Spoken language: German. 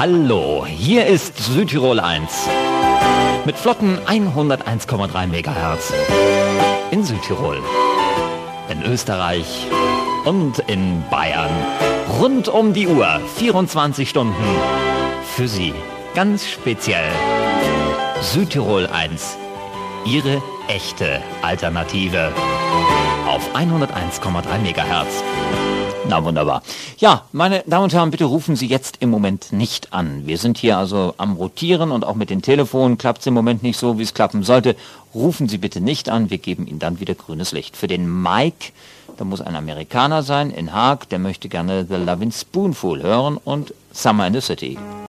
Hallo, hier ist Südtirol 1 mit flotten 101,3 MHz in Südtirol, in Österreich und in Bayern. Rund um die Uhr, 24 Stunden für Sie, ganz speziell. Südtirol 1, Ihre echte Alternative auf 101,3 MHz. Na wunderbar. Ja, meine Damen und Herren, bitte rufen Sie jetzt im Moment nicht an. Wir sind hier also am Rotieren und auch mit den Telefonen klappt es im Moment nicht so, wie es klappen sollte. Rufen Sie bitte nicht an, wir geben Ihnen dann wieder grünes Licht. Für den Mike, da muss ein Amerikaner sein, in Haag, der möchte gerne The Lovin' Spoonful hören und Summer in the City.